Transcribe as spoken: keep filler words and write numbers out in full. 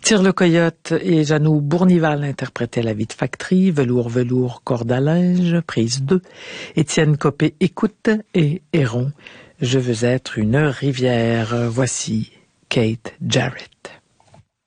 Tire le coyote et Jeannot Bournival interprétaient La vie de factory, Velours, velours, corde à linge, prise deux. Étienne Copé écoute et Héron, Je veux être une rivière. Voici Kate Jarrett.